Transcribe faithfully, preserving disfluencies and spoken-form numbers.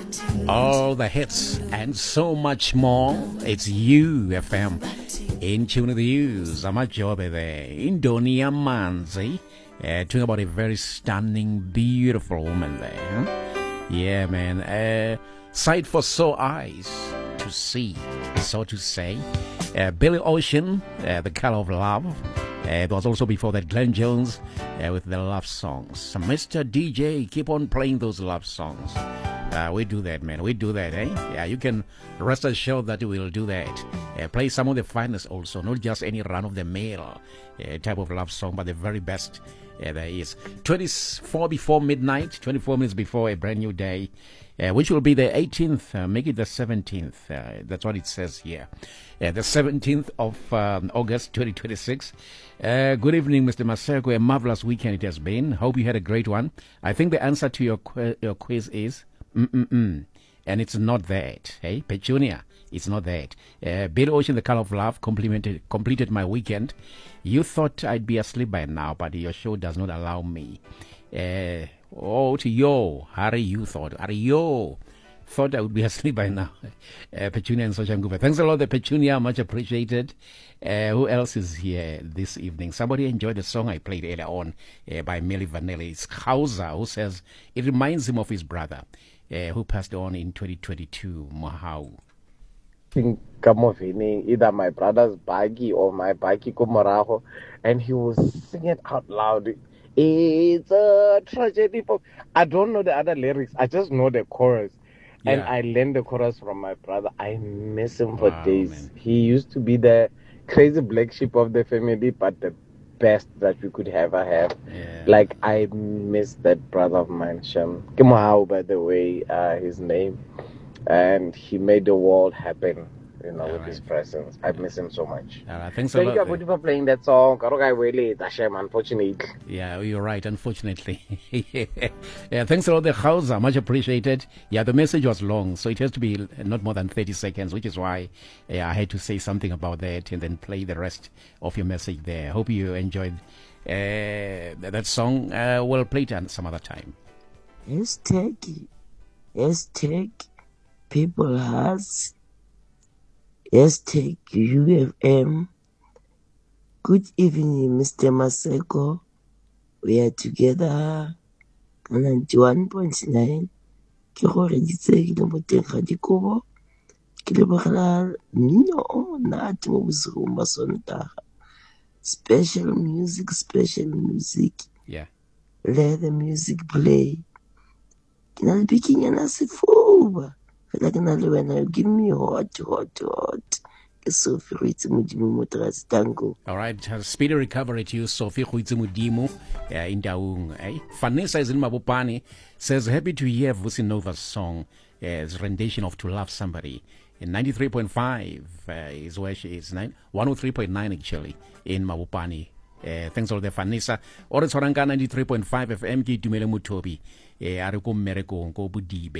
All the hits and so much more. It's U F M. In tune with you, Zamajobe there. Indonia Manzi. Uh, talking about a very stunning, beautiful woman there. Huh? Yeah, man. Uh, sight for sore eyes to see, so to say. Uh, Billy Ocean, uh, The Color of Love. Uh, it was also before that Glenn Jones uh, with the love songs. So Mister D J, keep on playing those love songs. Uh, we do that, man. We do that, eh? Yeah, you can rest assured that we will do that. Uh, play some of the finest also, not just any run-of-the-mill uh, type of love song, but the very best uh, there is. twenty-four before midnight, twenty-four minutes before a brand new day, uh, which will be the eighteenth, uh, make it the seventeenth. Uh, that's what it says here. Uh, the seventeenth of um, August, twenty twenty-six. Uh, good evening, Mister Maseko. A marvelous weekend it has been. Hope you had a great one. I think the answer to your, qu- your quiz is mm-mm-mm. And it's not that. Hey, Petunia, it's not that. Uh, Bill Ocean, The Color of Love, complimented, completed my weekend. You thought I'd be asleep by now, but your show does not allow me. Uh, oh, to yo, Harry, you thought. Harry, yo, thought I would be asleep by now. Uh, Petunia and Social Nguva. Thanks a lot, the Petunia, much appreciated. Uh, who else is here this evening? Somebody enjoyed the song I played earlier on uh, by Milli Vanilli. It's Hauser, who says it reminds him of his brother, uh, who passed on in twenty twenty-two, Mahau. Either my brother's baggy or my baggy Kumaraho, and he was singing out loud. It's a tragedy. For... I don't know the other lyrics. I just know the chorus. Yeah. And I learned the chorus from my brother. I miss him for wow, days. Man. He used to be the crazy black sheep of the family, but the best that we could ever have. Yeah. Like, I miss that brother of mine, Shem. Kimahau, by the way, uh, his name. And he made the world happen, you know, all with right. his presence. I miss him so much. All right. Thanks a Thank lot. Thank you for playing that song. Unfortunately. Yeah, you're right, unfortunately. Yeah, thanks a lot, the Hausa. Much appreciated. Yeah, the message was long, so it has to be not more than thirty seconds, which is why yeah, I had to say something about that and then play the rest of your message there. Hope you enjoyed uh, that song. Uh, we'll play it some other time. Yes, take it. Yes, take people has. Yes, take U F M. Good evening, Mister Maseko. We are together on ninety-one point nine. Ke go re ditse ke le mo teng ga dikobo. Ke le bogela no not mo bosigong ba Sontaga. Special music, special music. Yeah. Let the music play. Ke na le bikinyana sefuba. Fela ke na le wena, give me hot, hot, hot. Sophie Huitsimudimu Tango. All right, uh, speedy recovery to you, Sophie Huitsimudimu uh, in Daung. Eh? Vanessa is in Mabupani, says, happy to hear Vusi Nova's song as uh, rendition of To Love Somebody. In ninety-three point five uh, is where she is, nine, one oh three point nine actually, in Mabupani. Uh, thanks all the Vanessa. Ore Tsoranga ninety-three point five F M, ki Tumele Mutobi. Are ko mmereko ko Budibe.